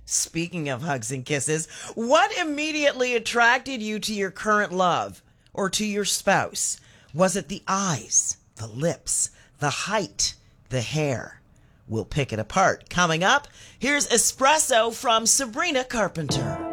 Speaking of hugs and kisses, what immediately attracted you to your current love or to your spouse? Was it the eyes, the lips, the height, the hair? We'll pick it apart. Coming up, here's Espresso from Sabrina Carpenter.